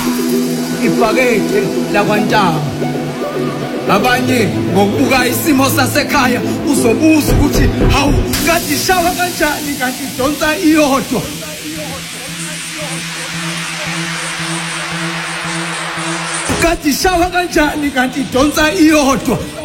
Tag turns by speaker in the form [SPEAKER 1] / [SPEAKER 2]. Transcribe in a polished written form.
[SPEAKER 1] ibhakede lakwaNtaba. Abanye ngokubuka isimo sasekhaya uzobuza ukuthi hawu kanti ishawa kanjani kanti idonsa iyodwa. Kanti ishawa kanjani kanti idonsa iyodwa.